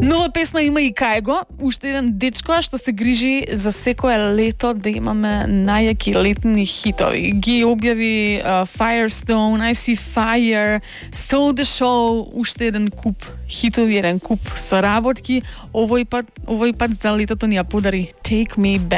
Nova pesma ima i Kajgo, уште еден дечко што се грижи за секое лето да имаме најаки летни хитови. Ги објави Firestone, I See Fire, Stole the Show, уште еден куп хитови, еден куп соработки. Овој пат за летото ни ја подари Take Me Back.